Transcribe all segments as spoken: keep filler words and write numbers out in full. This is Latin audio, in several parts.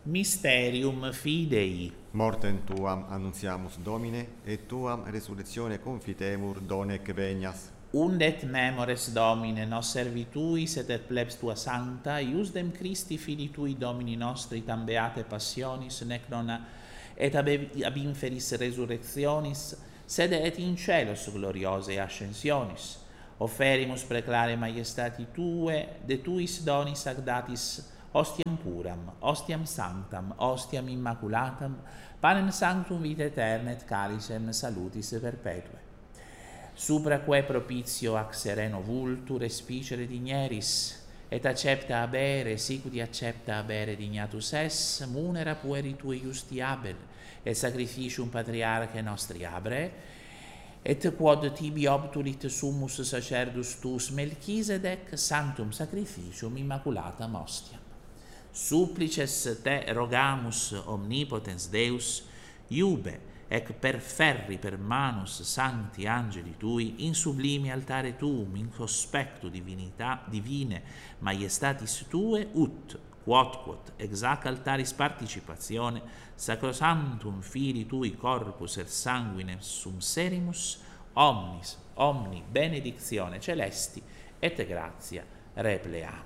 Mysterium Fidei. Mortem tuam annunziamus Domine, et tuam resurrectione confitemur donec venias. Undet memores Domine nos servituis et et plebs tua sancta, iusdem Christi Filii tui Domini nostri tam beate passionis, nec non et ab, ab inferis resurrectionis, sed et in celos gloriose ascensionis. Offerimus preclare maiestati tue, de tuis donis agdatis ostiam puram, ostiam sanctam, ostiam immaculatam, panem sanctum vita aeterna et calicem salutis perpetue. Supra quae propitio ac sereno vultur espicere digneris, et accepta abere, sicuti accepta abere dignatus es, munera pueri tui justi Abel, et sacrificium patriarche nostri abre, et quod tibi obtulit summus sacerdus tuus Melchisedec, sanctum sacrificium immaculatam ostiam. Supplices te rogamus, omnipotens Deus, iube, ec per ferri per manus sancti angeli tui, in sublimi altare tuum, in conspectu divinità divine maiestatis tue, ut, quod ex hac altaris participatione, sacrosanctum Filii tui corpus et sanguinem sum serimus, omnis, omni benedictione celesti, et gratia repleamur.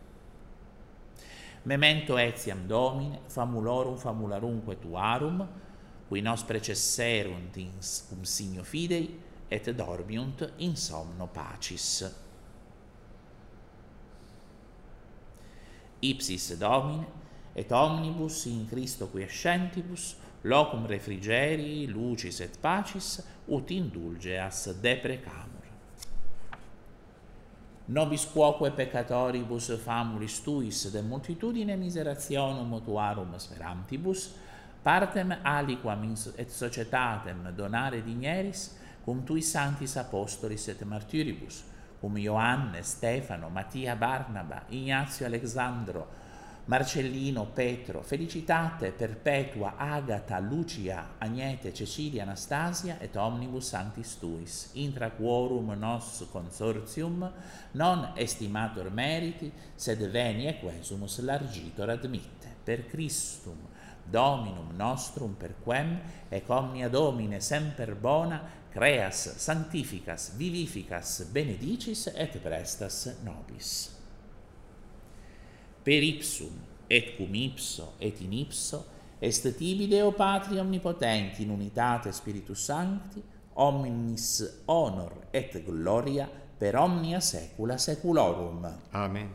Memento etiam Domine, famulorum famularumque tuarum, qui nos precesserunt in cum signo fidei, et dormiunt in somno pacis. Ipsis Domine, et omnibus in Christo quiescentibus, locum refrigerii, lucis et pacis, ut indulgeas deprecamur. Nobis quoque peccatoribus famulis tuis de multitudine miserationum tuarum sperantibus, partem aliquam et societatem donare digneris, cum tui sanctis apostolis et martyribus, cum Ioanne, Stefano, Mattia, Barnaba, Ignazio, Alexandro, Marcellino, Petro, Felicitate, Perpetua, Agata, Lucia, Agnete, Cecilia, Anastasia, et omnibus sanctis tuis, intra quorum nos consortium, non estimator meriti, sed veni equesumus largitor admitte, per Christum, Dominum nostrum, per quem, ec omnia Domine semper bona, creas, sanctificas, vivificas, benedicis, et prestas nobis. Per ipsum, et cum ipso, et in ipso, est tibi Deo Patri omnipotenti in unitate Spiritus Sancti, omnis honor et gloria per omnia saecula saeculorum. Amen.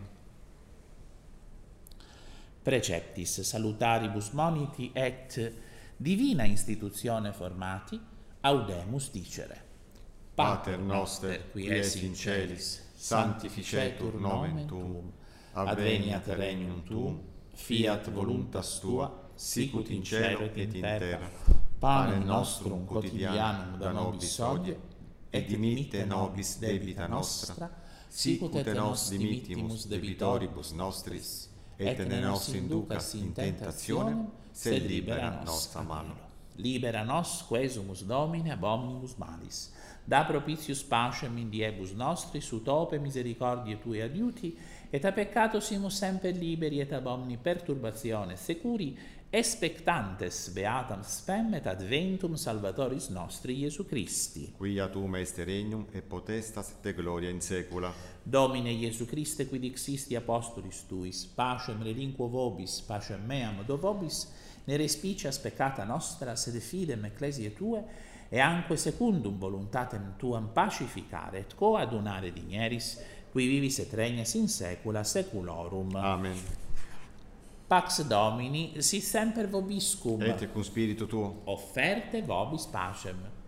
Preceptis salutaribus moniti et divina institutione formati, audemus dicere. Pater noster, qui es in celis, sanctificetur nomen tuum, adveniat regnum tuum, fiat voluntas tua, sicut in cielo et in terra. Panem nostrum quotidianum da nobis hodie, et dimitte nobis debita nostra, sicut et nos dimittimus debitoribus nostris, et ne nos inducas in tentationem, sed libera nos a malo. Libera nos quesumus Domine ab omnibus malis. Da propitius pacem in diebus nostris, ut ope misericordiae tue adiuti, et a peccato simus semper liberi, et ab omni perturbatione securi, expectantes beatam spem et adventum Salvatoris nostri Iesu Christi. Quia tuum est regnum et potestas et gloria in saecula. Domine Iesu Christe, quid existi apostolis tuis, pacem relinquo vobis, pacem meam do vobis, ne respicias peccata nostra, sed fidem ecclesiae tue, e anque secundum voluntatem tuam pacificare et coadunare digneris, qui vivis et regnas in saecula saeculorum. Amen. Pax Domini, sit semper vobiscum. Et cum spiritu tuo. Offerte vobis pacem.